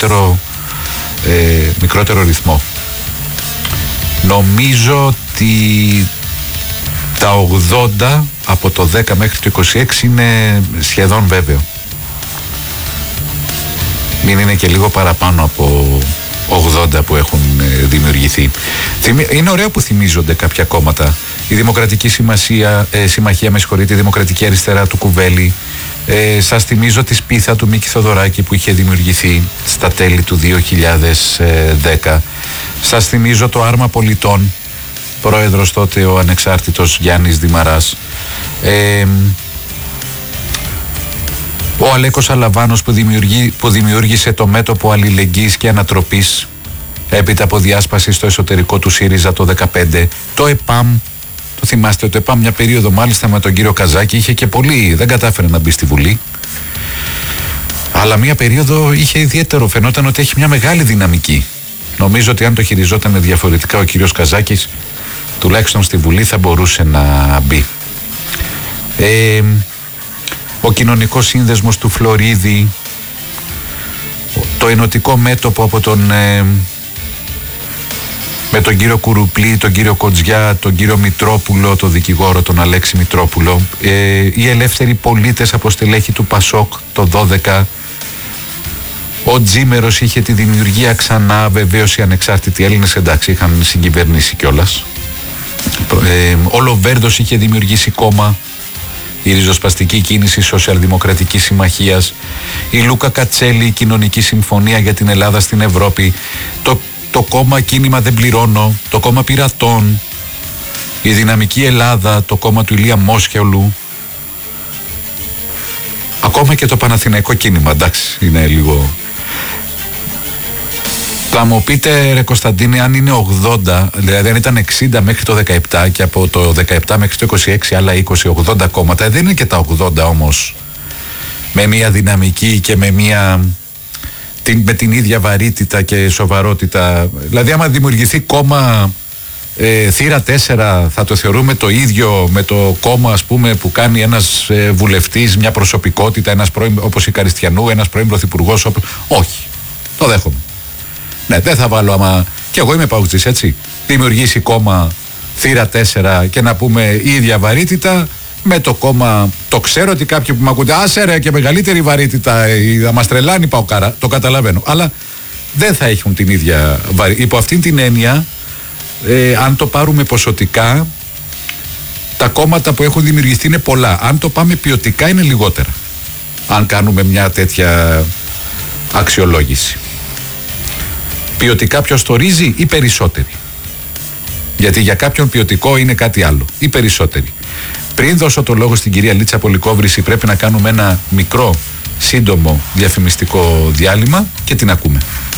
μικρότερο ρυθμό. Νομίζω ότι τα 80 από το 10 μέχρι το 26 είναι σχεδόν βέβαιο. Μην είναι και λίγο παραπάνω από 80 που έχουν δημιουργηθεί. Είναι ωραίο που θυμίζονται κάποια κόμματα. Η Δημοκρατική Συμμαχία, η Δημοκρατική Αριστερά του Κουβέλη. Σας θυμίζω τη Σπίθα του Μίκη Θοδωράκη που είχε δημιουργηθεί στα τέλη του 2010. Σας θυμίζω το Άρμα Πολιτών, πρόεδρος τότε ο ανεξάρτητος Γιάννης Δημαράς. Ο Αλέκος Αλαβάνος που δημιούργησε το μέτωπο αλληλεγγύης και ανατροπής έπειτα από διάσπαση στο εσωτερικό του ΣΥΡΙΖΑ το 2015. Το ΕΠΑΜ, το θυμάστε, το ΕΠΑΜ μια περίοδο μάλιστα με τον κύριο Καζάκη είχε και πολύ, δεν κατάφερε να μπει στη Βουλή, αλλά μια περίοδο είχε ιδιαίτερο, φαινόταν ότι έχει μια μεγάλη δυναμική. Νομίζω ότι αν το χειριζόταν διαφορετικά ο κύριος Καζάκης, τουλάχιστον στη Βουλή θα μπορούσε να μπει. Ο Κοινωνικός Σύνδεσμος του Φλωρίδη, το Ενωτικό Μέτωπο από με τον κύριο Κουρουπλή, τον κύριο Κοντζιά, τον κύριο Μητρόπουλο, τον δικηγόρο τον Αλέξη Μητρόπουλο, οι Ελεύθεροι Πολίτες από στελέχη του Πασόκ το 12. Ο Τζίμερος είχε τη δημιουργία ξανά, βεβαίως οι ανεξάρτητοι Έλληνες εντάξει είχαν συγκυβερνήσει κιόλας. Ο Λοβέρδος είχε δημιουργήσει κόμμα, η ριζοσπαστική κίνηση Σοσιαλδημοκρατικής Συμμαχίας, η Λούκα Κατσέλη, η Κοινωνική Συμφωνία για την Ελλάδα στην Ευρώπη, το κόμμα Κίνημα Δεν Πληρώνω, το κόμμα Πειρατών, η Δυναμική Ελλάδα, το κόμμα του Ηλία Μόσχελου, ακόμα και το Παναθηναϊκό Κίνημα, εντάξει, είναι λίγο... Θα μου πείτε ρε Κωνσταντίνε, αν είναι 80, δηλαδή αν ήταν 60 μέχρι το 17 και από το 17 μέχρι το 26 άλλα 20, 80 κόμματα, δεν είναι και τα 80 όμως με μια δυναμική και με την ίδια βαρύτητα και σοβαρότητα. Δηλαδή άμα δημιουργηθεί κόμμα θύρα 4 θα το θεωρούμε το ίδιο με το κόμμα ας πούμε που κάνει ένας βουλευτής, μια προσωπικότητα, ένας πρώην, όπως η Καριστιανού, ένας πρώην πρωθυπουργός, όχι, το δέχομαι. Ναι, δεν θα βάλω άμα. Και εγώ είμαι παουτζής, έτσι. Δημιουργήσει κόμμα θύρα 4 και να πούμε η ίδια βαρύτητα με το κόμμα. Το ξέρω ότι κάποιοι που με ακούτε, άσε ρε και μεγαλύτερη βαρύτητα, θα μας τρελάνει Παοκάρα. Το καταλαβαίνω. Αλλά δεν θα έχουν την ίδια βαρύτητα. Υπό αυτήν την έννοια, αν το πάρουμε ποσοτικά, τα κόμματα που έχουν δημιουργηθεί είναι πολλά. Αν το πάμε ποιοτικά, είναι λιγότερα. Αν κάνουμε μια τέτοια αξιολόγηση. Ποιοτικά ποιος το ρίζει ή περισσότεροι? Γιατί για κάποιον ποιοτικό είναι κάτι άλλο. Ή περισσότεροι. Πριν δώσω το λόγο στην κυρία Λίτσα Πολυκόβρηση, πρέπει να κάνουμε ένα μικρό, σύντομο διαφημιστικό διάλειμμα και την ακούμε.